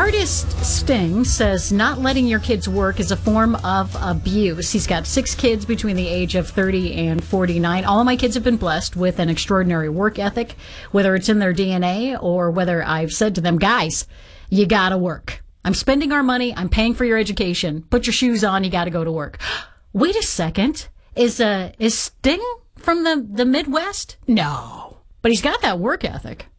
Artist Sting says not letting your kids work is a form of abuse. He's got 6 kids between the age of 30 and 49. All of my kids have been blessed with an extraordinary work ethic, whether it's in their DNA or whether I've said to them, guys, you gotta work. I'm spending our money. I'm paying for your education. Put your shoes on. You gotta go to work. Wait a second. Is Sting from the Midwest? No. But he's got that work ethic.